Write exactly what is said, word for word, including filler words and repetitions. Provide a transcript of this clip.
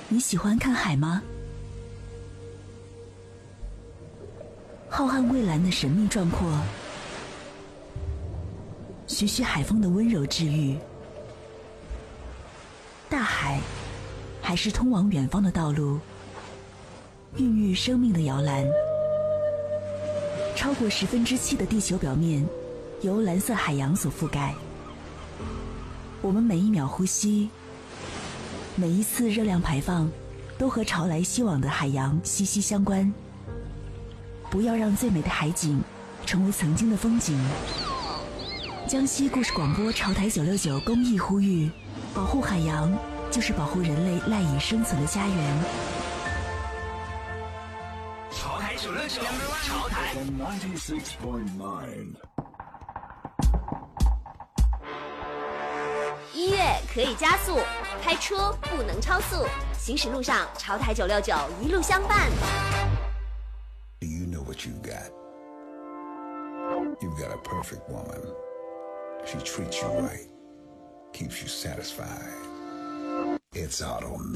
你喜欢看海吗？浩瀚蔚蓝的神秘壮阔，徐徐海风的温柔治愈。大海还是通往远方的道路，孕育生命的摇篮。超过十分之七的地球表面由蓝色海洋所覆盖。我们每一秒呼吸，每一次热量排放，都和潮来袭往的海洋息息相关。不要让最美的海景成为曾经的风景。江西故事广播潮台九六九公益呼吁：保护海洋，就是保护人类赖以生存的家园。 潮台九六九，潮台 ninety-six point nine。 音乐可以加速，开车不能超速。行驶路上，潮台九六九一路相伴。 Do you know what you got? You've got a perfect woman. She treats you right, keeps you satisfied. It's automatic.